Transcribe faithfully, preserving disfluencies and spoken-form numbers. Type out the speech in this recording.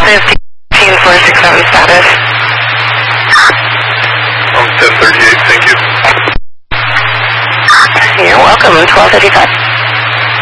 fifteen four six seven status. Um, ten thirty-eight, thank you. You're welcome, twelve thirty-five.